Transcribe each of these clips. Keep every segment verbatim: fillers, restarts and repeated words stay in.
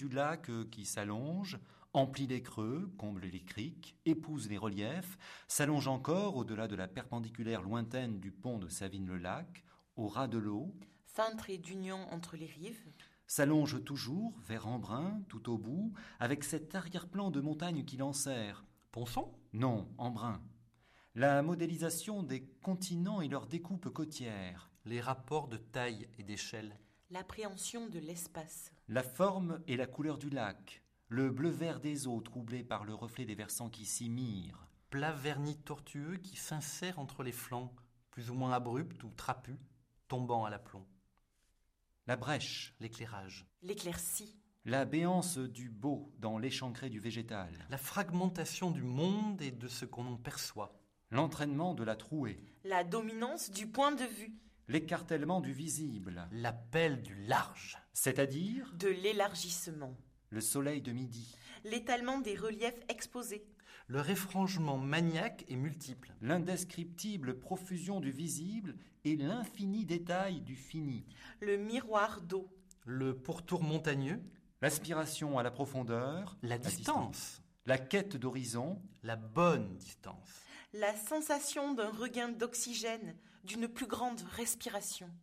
du lac qui s'allonge, emplit les creux, comble les criques, épouse les reliefs, s'allonge encore au-delà de la perpendiculaire lointaine du pont de Savine-le-Lac, au ras de l'eau, fin trait d'union entre les rives, s'allonge toujours vers Embrun, tout au bout, avec cet arrière-plan de montagne qui l'enserre. Ponçon ? Non, Embrun. La modélisation des continents et leur découpe côtière. Les rapports de taille et d'échelle. l'appréhension de l'espace, La forme et la couleur du lac. Le bleu-vert des eaux troublé par le reflet des versants qui s'y mirent. Plat vernis tortueux qui s'insère entre les flancs, plus ou moins abrupt ou trapu, tombant à l'aplomb. La brèche. L'éclairage. l'éclaircie, La béance du beau dans l'échancré du végétal. La fragmentation du monde et de ce qu'on en perçoit. L'entraînement de la trouée. la dominance du point de vue, L'écartèlement du visible. L'appel du large. C'est-à-dire de l'élargissement, le soleil de midi. l'étalement des reliefs exposés, Le réfrangement maniaque et multiple. L'indescriptible profusion du visible et l'infini détail du fini. le miroir d'eau, Le pourtour montagneux. L'aspiration à la profondeur. La distance. La quête d'horizon. La bonne distance. la sensation d'un regain d'oxygène, d'une plus grande respiration.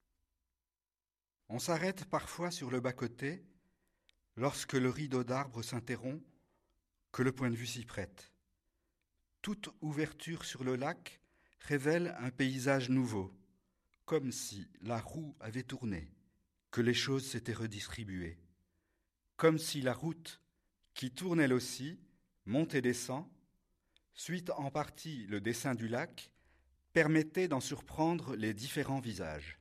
On s'arrête parfois sur le bas-côté, lorsque le rideau d'arbres s'interrompt, que le point de vue s'y prête. Toute ouverture sur le lac révèle un paysage nouveau, comme si la roue avait tourné, que les choses s'étaient redistribuées, comme si la route, qui tourne elle aussi, monte et descend, suit en partie le dessin du lac, permettait d'en surprendre les différents visages.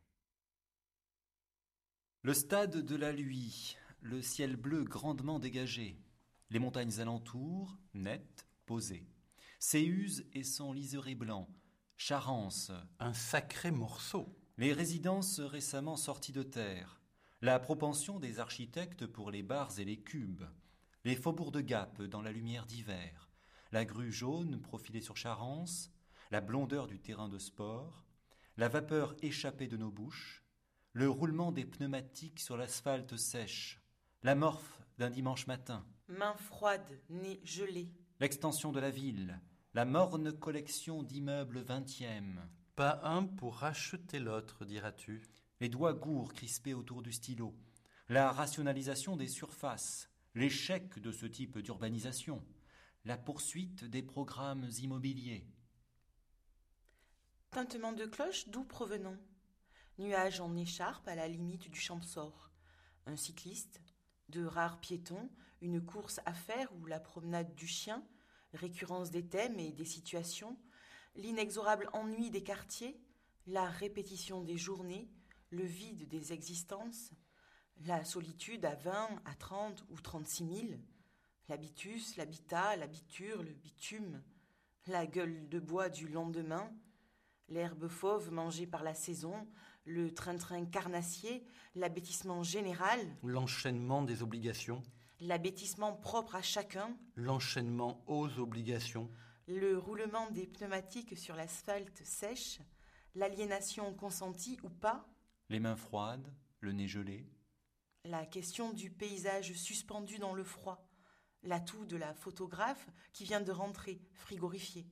Le stade de la Luye, le ciel bleu grandement dégagé, les montagnes alentours, nettes, posées, Séuse et son liseré blanc, Charence, Un sacré morceau. les résidences récemment sorties de terre, la propension des architectes pour les barres et les cubes, les faubourgs de Gap dans la lumière d'hiver, la grue jaune profilée sur Charence, la blondeur du terrain de sport, la vapeur échappée de nos bouches, le roulement des pneumatiques sur l'asphalte sèche, l'amorphe d'un dimanche matin, Main froide, nez gelé, l'extension de la ville, la morne collection d'immeubles vingtième, Pas un pour racheter l'autre, diras-tu. les doigts gourds crispés autour du stylo, la rationalisation des surfaces, l'échec de ce type d'urbanisation, la poursuite des programmes immobiliers. tintement de cloche d'où provenant, nuages en écharpe à la limite du Champsaur, un cycliste, de rares piétons, une course à faire ou la promenade du chien, récurrence des thèmes et des situations, l'inexorable ennui des quartiers, la répétition des journées, le vide des existences, la solitude à vingt, à trente ou trente-six mille, l'habitus, l'habitat, l'habiture, le bitume, la gueule de bois du lendemain, l'herbe fauve mangée par la saison, le train-train carnassier, l'abêtissement général, L'enchaînement des obligations. l'abêtissement propre à chacun, L'enchaînement aux obligations. le roulement des pneumatiques sur l'asphalte sèche, l'aliénation consentie ou pas, Les mains froides, le nez gelé, la question du paysage suspendu dans le froid, l'atout de la photographe qui vient de rentrer, frigorifiée.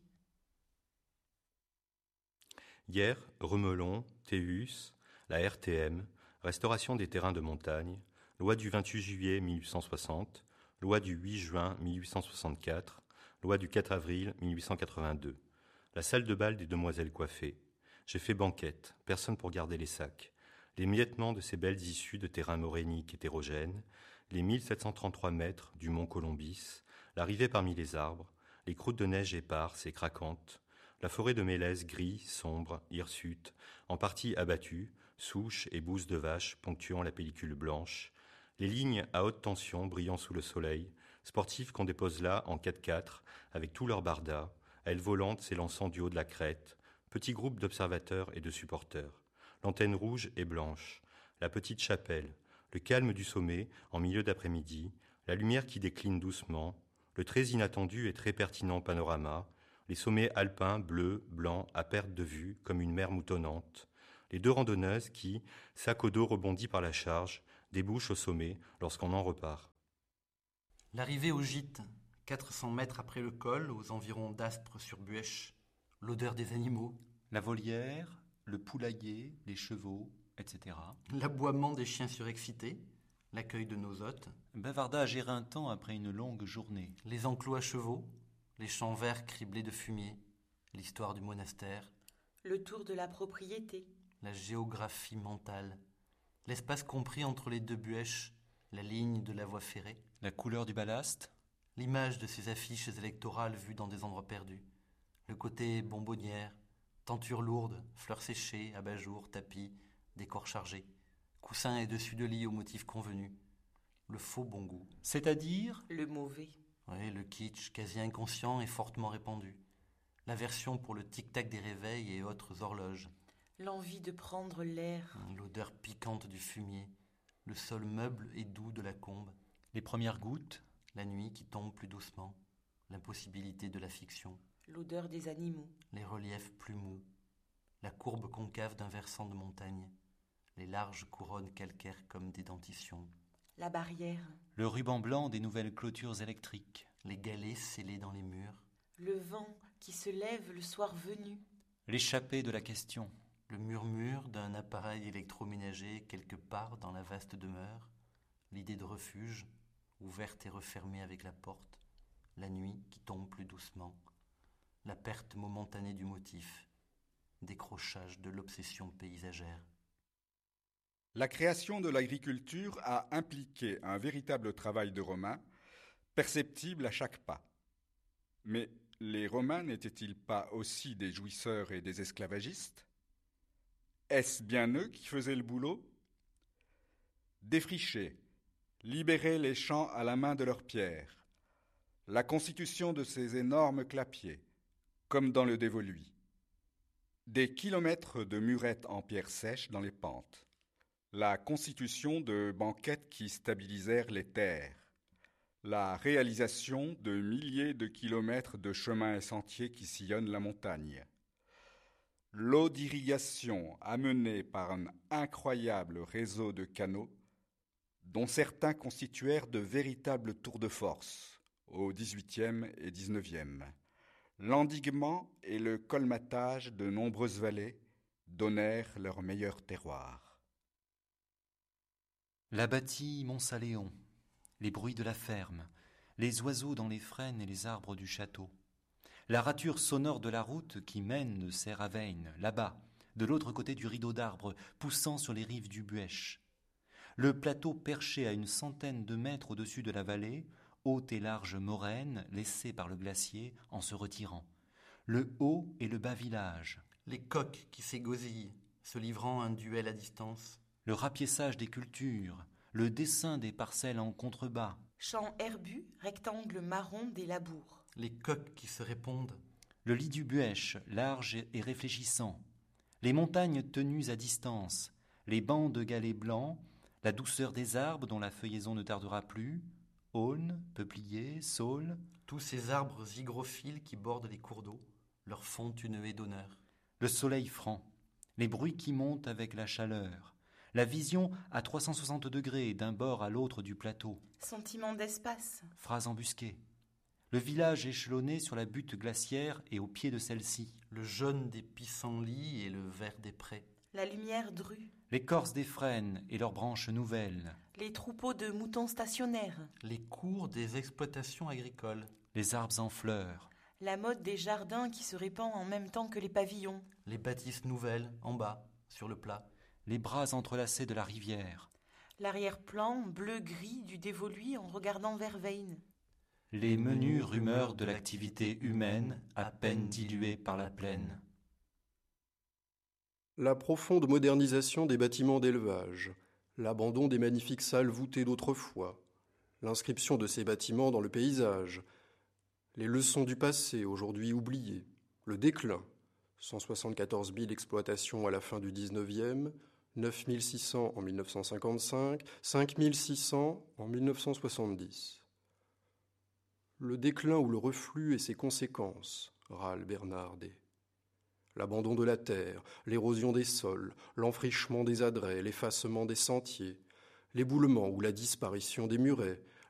Hier, Remelon, Théus, la R T M, restauration des terrains de montagne, loi du vingt-huit juillet mille huit cent soixante, loi du huit juin mille huit cent soixante-quatre, loi du quatre avril mille huit cent quatre-vingt-deux. La salle de bal des demoiselles coiffées. J'ai fait banquette, personne pour garder les sacs. L'émiettement de ces belles issues de terrains morainiques hétérogènes, les mille sept cent trente-trois mètres du mont Colombis, l'arrivée parmi les arbres, les croûtes de neige éparses et craquantes, la forêt de mélèzes gris, sombre, hirsute, en partie abattue, souches et bousses de vaches ponctuant la pellicule blanche, les lignes à haute tension brillant sous le soleil, sportifs qu'on dépose là en quatre-quatre avec tous leurs bardas, ailes volantes s'élançant du haut de la crête, petits groupes d'observateurs et de supporters, l'antenne rouge et blanche, la petite chapelle, le calme du sommet en milieu d'après-midi, la lumière qui décline doucement, le très inattendu et très pertinent panorama, les sommets alpins bleus, blancs, à perte de vue, comme une mer moutonnante, les deux randonneuses qui, sac au dos rebondi par la charge, débouchent au sommet lorsqu'on en repart. L'arrivée au gîte, quatre cents mètres après le col, aux environs d'Aspres-sur-Buèche, l'odeur des animaux, La volière, le poulailler, les chevaux, et cetera. l'aboiement des chiens surexcités, l'accueil de nos hôtes, Bavardage éreintant après une longue journée. les enclos à chevaux, les champs verts criblés de fumier, l'histoire du monastère, Le tour de la propriété. la géographie mentale, l'espace compris entre les deux Buèches, la ligne de la voie ferrée, La couleur du ballast, l'image de ces affiches électorales vues dans des endroits perdus, le côté bonbonnière, tentures lourdes, fleurs séchées, abat-jours, tapis, décors chargés, coussins et dessus de lit au motif convenu, le faux bon goût, c'est-à-dire Le mauvais. oui, le kitsch quasi inconscient et fortement répandu, l'aversion pour le tic-tac des réveils et autres horloges, L'envie de prendre l'air. l'odeur piquante du fumier, le sol meuble et doux de la combe, les premières gouttes, la nuit qui tombe plus doucement, l'impossibilité de la fiction, L'odeur des animaux. les reliefs plus mous, la courbe concave d'un versant de montagne, les larges couronnes calcaires comme des dentitions, La barrière. le ruban blanc des nouvelles clôtures électriques, les galets scellés dans les murs, Le vent qui se lève le soir venu. l'échappée de la question, le murmure d'un appareil électroménager quelque part dans la vaste demeure, l'idée de refuge, ouverte et refermée avec la porte, la nuit qui tombe plus doucement, la perte momentanée du motif, décrochage de l'obsession paysagère. La création de l'agriculture a impliqué un véritable travail de Romains, perceptible à chaque pas. Mais les Romains n'étaient-ils pas aussi des jouisseurs et des esclavagistes ? Est-ce bien eux qui faisaient le boulot ? Défricher, libérer les champs à la main de leurs pierres, la constitution de ces énormes clapiers, comme dans le dévolu, des kilomètres de murettes en pierre sèche dans les pentes, la constitution de banquettes qui stabilisèrent les terres, la réalisation de milliers de kilomètres de chemins et sentiers qui sillonnent la montagne, l'eau d'irrigation amenée par un incroyable réseau de canaux, dont certains constituèrent de véritables tours de force au dix-huitième et dix-neuvième. L'endiguement et le colmatage de nombreuses vallées donnèrent leur meilleur terroir. la bâtie Montsaléon, les bruits de la ferme, les oiseaux dans les frênes et les arbres du château, la rature sonore de la route qui mène de Serre-à-Veynes, là-bas, de l'autre côté du rideau d'arbres poussant sur les rives du Buèche, le plateau perché à une centaine de mètres au-dessus de la vallée, haute et large moraine laissée par le glacier en se retirant, le haut et le bas village, Les coqs qui s'égosillent, se livrant un duel à distance, le rapiessage des cultures, le dessin des parcelles en contrebas, Champs herbus, rectangles marrons des labours. les coqs qui se répondent, le lit du Buèche, large et réfléchissant, les montagnes tenues à distance, les bancs de galets blancs, la douceur des arbres dont la feuillaison ne tardera plus, aulnes, peupliers, saules, tous ces arbres hygrophiles qui bordent les cours d'eau, leur font une haie d'honneur. le soleil franc, les bruits qui montent avec la chaleur, la vision à trois cent soixante degrés d'un bord à l'autre du plateau, Sentiment d'espace. phrases embusquées, le village échelonné sur la butte glaciaire et au pied de celle-ci, Le jaune des pissenlits et le vert des prés, La lumière drue. l'écorce des frênes et leurs branches nouvelles, Les troupeaux de moutons stationnaires. les cours des exploitations agricoles, les arbres en fleurs, La mode des jardins qui se répand en même temps que les pavillons. les bâtisses nouvelles en bas, sur le plat, les bras entrelacés de la rivière, L'arrière-plan bleu-gris du dévolu en regardant vers Veynes. les menues rumeurs de l'activité humaine à peine diluées par la plaine. La profonde modernisation des bâtiments d'élevage, l'abandon des magnifiques salles voûtées d'autrefois, l'inscription de ces bâtiments dans le paysage, les leçons du passé aujourd'hui oubliées, le déclin, cent soixante-quatorze mille exploitations à la fin du dix-neuvième, neuf mille six cents en mille neuf cent cinquante-cinq, cinq mille six cents en mille neuf cent soixante-dix. Le déclin ou le reflux et ses conséquences, râle Bernardet. L'abandon de la terre, l'érosion des sols, l'enfrichement des adrets, l'effacement des sentiers, l'éboulement ou la disparition des murets,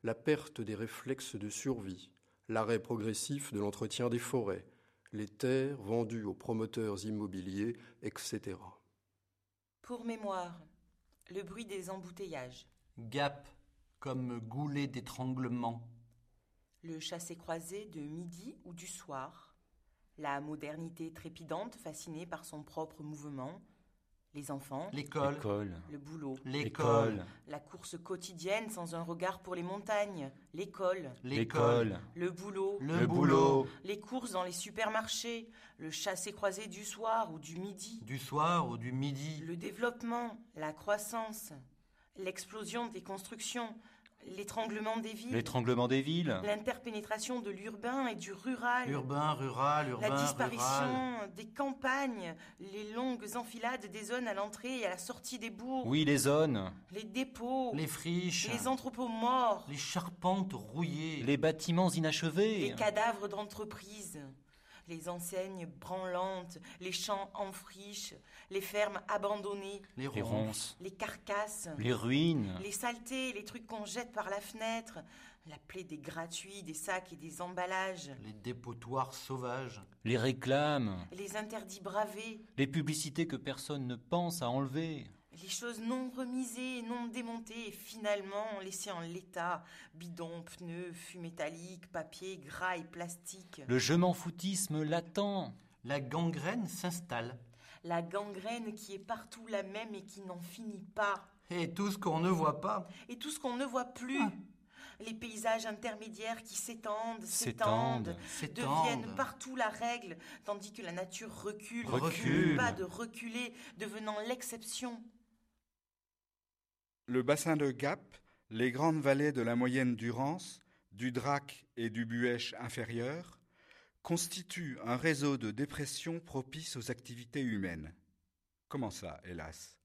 la perte des réflexes de survie, l'arrêt progressif de l'entretien des forêts, les terres vendues aux promoteurs immobiliers, et cetera. Pour mémoire, le bruit des embouteillages. Gap, comme goulet d'étranglement. Le chassé-croisé de midi ou du soir. La modernité trépidante fascinée par son propre mouvement. Les enfants. L'école. L'école. Le boulot. L'école. La course quotidienne sans un regard pour les montagnes. L'école. L'école. Le boulot. Le, Le boulot. boulot. Les courses dans les supermarchés. Le chassé-croisé du soir ou du midi. Du soir ou du midi. Le développement. La croissance. L'explosion des constructions. L'étranglement des villes. L'étranglement des villes. L'interpénétration de l'urbain et du rural. Urbain, rural, urbain, La disparition rural. des campagnes, les longues enfilades des zones à l'entrée et à la sortie des bourgs, Oui, les zones. les dépôts, Les friches. les entrepôts morts, Les charpentes rouillées. Les bâtiments inachevés. les cadavres d'entreprises, les enseignes branlantes, les champs en friche, les fermes abandonnées, Les Les ronces. ronces. les carcasses, Les ruines. les saletés, les trucs qu'on jette par la fenêtre, la plaie des gratuits, des sacs et des emballages, Les dépotoirs sauvages. Les réclames. les interdits bravés, Les publicités que personne ne pense à enlever. les choses non remisées, non démontées et finalement laissées en l'état, bidons, pneus, fûts métalliques, papier, gras et plastique. Le je m'en foutisme latent. La gangrène s'installe. La gangrène qui est partout la même et qui n'en finit pas. Et tout ce qu'on ne voit pas. Et tout ce qu'on ne voit plus. Ah. Les paysages intermédiaires qui s'étendent, S'étendent. s'étendent, S'étendent. deviennent partout la règle, tandis que la nature recule, Recule. pas de reculer, devenant l'exception. Le bassin de Gap, les grandes vallées de la moyenne du Rance, du Drac et du Buèche inférieur, constituent un réseau de dépression propice aux activités humaines. Comment ça, hélas?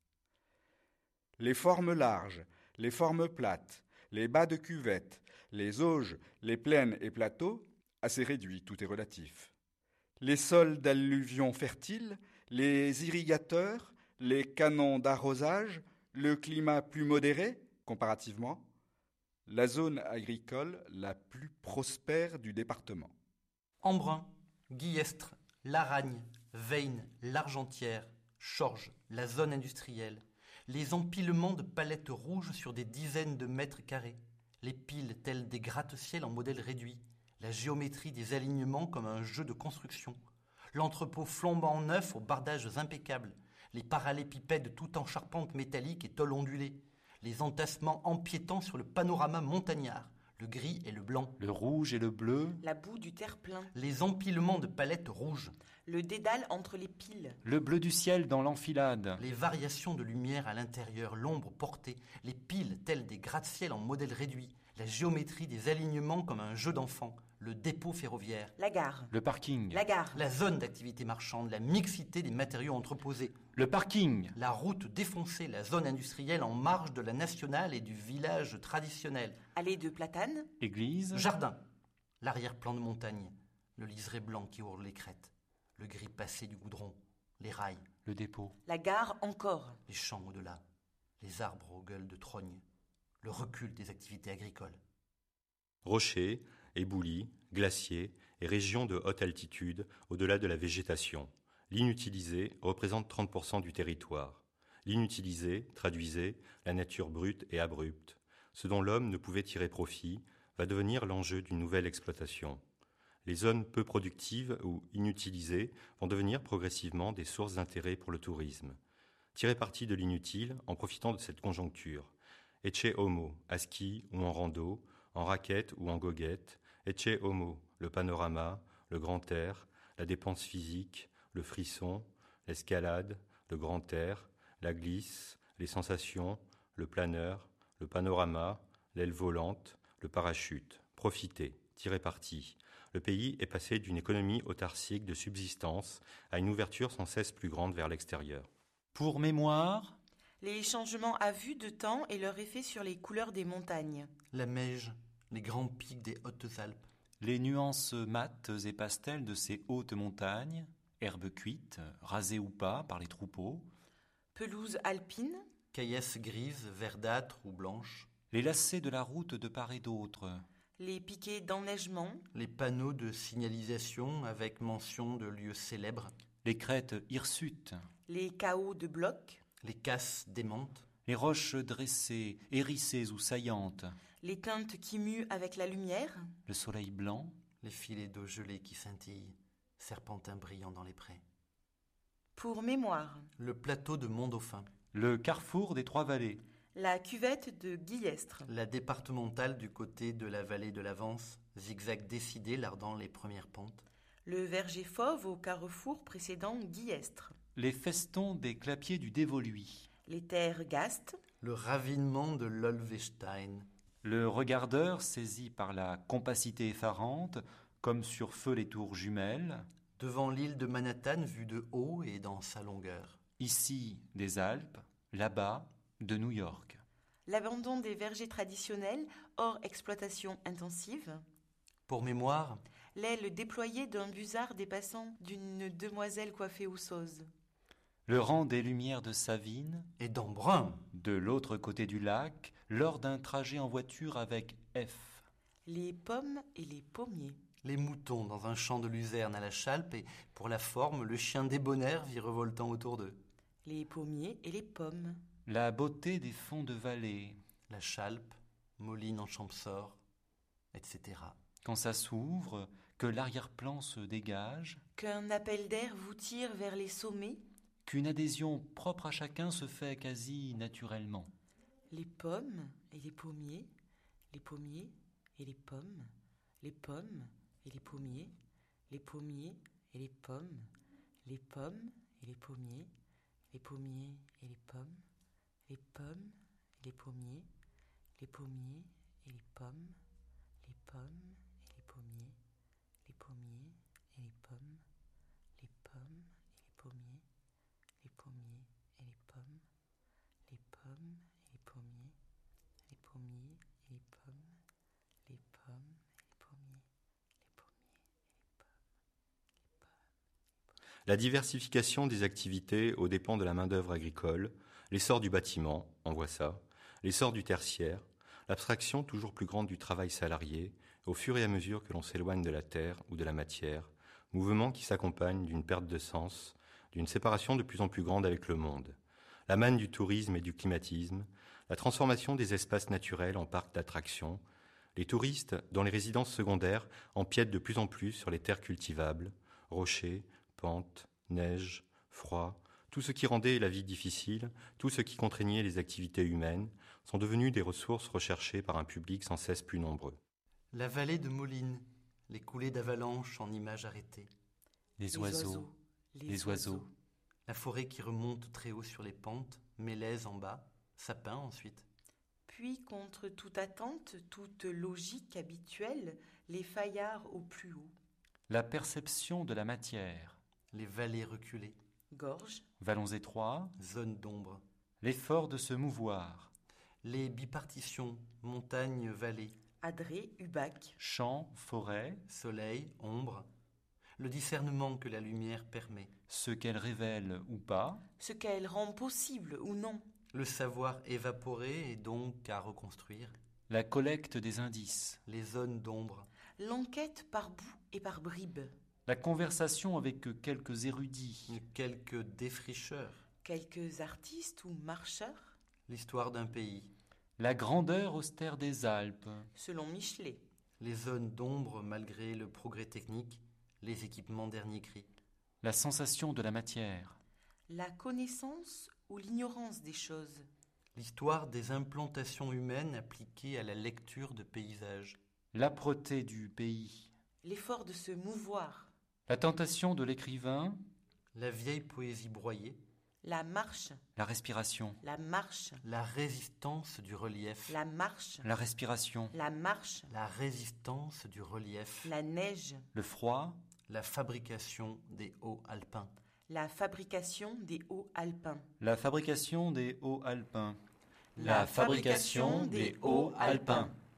Les formes larges, les formes plates, les bas de cuvette, les auges, les plaines et plateaux, assez réduits, tout est relatif. Les sols d'alluvions fertiles, les irrigateurs, les canons d'arrosage, le climat plus modéré, comparativement, la zone agricole la plus prospère du département. Embrun, Guillestre, Laragne, Veynes, l'Argentière, Chorges, la zone industrielle, les empilements de palettes rouges sur des dizaines de mètres carrés, les piles telles des gratte-ciel en modèle réduit, la géométrie des alignements comme un jeu de construction, l'entrepôt flambant neuf aux bardages impeccables, les parallépipèdes tout en charpente métallique et tôle ondulée, les entassements empiétants sur le panorama montagnard, le gris et le blanc, Le rouge et le bleu. La boue du terre-plein, les empilements de palettes rouges, le dédale entre les piles, Le bleu du ciel dans l'enfilade. les variations de lumière à l'intérieur, l'ombre portée, les piles telles des gratte-ciel en modèle réduit, la géométrie des alignements comme un jeu d'enfant, le dépôt ferroviaire, la gare, Le parking. la gare, la zone d'activité marchande, la mixité des matériaux entreposés, Le parking. la route défoncée, la zone industrielle en marge de la nationale et du village traditionnel, allée de platane, Église. jardin, l'arrière-plan de montagne, le liseré blanc qui ourle les crêtes, le gris passé du goudron, les rails, Le dépôt. la gare encore, les champs au-delà, les arbres aux gueules de trogne, le recul des activités agricoles. Rochers, éboulis, glaciers et régions de haute altitude au-delà de la végétation. L'inutilisé représente trente pour cent du territoire. L'inutilisé, traduisez, la nature brute et abrupte. Ce dont l'homme ne pouvait tirer profit va devenir l'enjeu d'une nouvelle exploitation. Les zones peu productives ou inutilisées vont devenir progressivement des sources d'intérêt pour le tourisme. Tirer parti de l'inutile en profitant de cette conjoncture. Ecce homo, à ski ou en rando, en raquette ou en goguette. Ecce homo, le panorama, le grand air, la dépense physique, le frisson, l'escalade, le grand air, la glisse, les sensations, le planeur, le panorama, l'aile volante, le parachute. Profitez, tirez parti. Le pays est passé d'une économie autarcique de subsistance à une ouverture sans cesse plus grande vers l'extérieur. Pour mémoire. les changements à vue de temps et leur effet sur les couleurs des montagnes, La Meije, les grands pics des Hautes-Alpes, Les nuances mates et pastels de ces hautes montagnes. Herbes cuites, rasées ou pas par les troupeaux. pelouse alpine, caillasses grises, verdâtres ou blanches, les lacets de la route de part et d'autre, les piquets d'enneigement, les panneaux de signalisation avec mention de lieux célèbres, les crêtes hirsutes, les chaos de blocs, les casses démentes, les roches dressées, hérissées ou saillantes, les teintes qui muent avec la lumière, le soleil blanc, les filets d'eau gelée qui scintillent, serpentins brillants dans les prés. pour mémoire, Le plateau de Mont-Dauphin, le carrefour des Trois-Vallées, la cuvette de Guillestre, la départementale du côté de la vallée de l'Avance, zigzag décidé lardant les premières pentes, le verger fauve au carrefour précédent Guillestre, les festons des clapiers du Dévoluy, les terres gastes, le ravinement de l'Olvestein, le regardeur saisi par la compacité effarante, comme sur feu les tours jumelles, devant l'île de Manhattan vue de haut et dans sa longueur. ici des Alpes, là-bas de New York. l'abandon des vergers traditionnels hors exploitation intensive, Pour mémoire, l'aile déployée d'un busard dépassant d'une demoiselle coiffée osseuse, Le rang des lumières de Savine, et d'Embrun, de l'autre côté du lac, lors d'un trajet en voiture avec F. les pommes et les pommiers, les moutons dans un champ de luzerne à la Chalpe et, pour la forme, le chien débonnaire virevoltant autour d'eux. les pommiers et les pommes, La beauté des fonds de vallée, La Chalpe, Moline en Champsaur, et cetera. quand ça s'ouvre, que l'arrière-plan se dégage, qu'un appel d'air vous tire vers les sommets, qu'une adhésion propre à chacun se fait quasi naturellement. les pommes et les pommiers, les pommiers et les pommes, les pommes et les pommiers, les pommiers et les pommes, les pommes et les pommiers, les pommiers et les pommes, les pommes et les pommiers, les pommiers et les pommes, les pommes et les pommiers, les pommiers et les pommes, les pommes et les pommiers, les pommiers et les pommes, les pommes et les pommiers, les pommiers et les pommes, les pommes et les pommiers, les pommiers et les pommes, les pommes. La diversification des activités aux dépens de la main-d'œuvre agricole, l'essor du bâtiment, on voit ça, l'essor du tertiaire, l'abstraction toujours plus grande du travail salarié, au fur et à mesure que l'on s'éloigne de la terre ou de la matière, mouvement qui s'accompagne d'une perte de sens, d'une séparation de plus en plus grande avec le monde, la manne du tourisme et du climatisme, la transformation des espaces naturels en parcs d'attractions, les touristes dont les résidences secondaires empiètent de plus en plus sur les terres cultivables, rochers, pentes, neige, froid, tout ce qui rendait la vie difficile, tout ce qui contraignait les activités humaines, sont devenus des ressources recherchées par un public sans cesse plus nombreux. La vallée de Moline, les coulées d'avalanches en images arrêtées, Les oiseaux, les oiseaux, la forêt qui remonte très haut sur les pentes, mélèze en bas, sapin ensuite, Puis, contre toute attente, toute logique habituelle, les faillards au plus haut, la perception de la matière, les vallées reculées, gorge, vallons étroits, zones d'ombre, l'effort de se mouvoir, les bipartitions, montagnes-vallées, adré, ubac, champs, forêts, soleil, ombre, le discernement que la lumière permet, ce qu'elle révèle ou pas, ce qu'elle rend possible ou non, le savoir évaporé et donc à reconstruire, la collecte des indices, les zones d'ombre, l'enquête par bout et par bribes, la conversation avec quelques érudits, quelques défricheurs, quelques artistes ou marcheurs, l'histoire d'un pays, la grandeur austère des Alpes, selon Michelet, les zones d'ombre malgré le progrès technique, les équipements dernier cri, la sensation de la matière, la connaissance ou l'ignorance des choses, l'histoire des implantations humaines appliquées à la lecture de paysages, l'âpreté du pays, l'effort de se mouvoir, la tentation de l'écrivain, la vieille poésie broyée, la marche, la respiration, la marche, la résistance du relief, la marche, la respiration, la marche, la résistance du relief, la neige, le froid, la fabrication des hauts alpins, la fabrication des hauts alpins, la fabrication des hauts alpins, La fabrication des hauts alpins.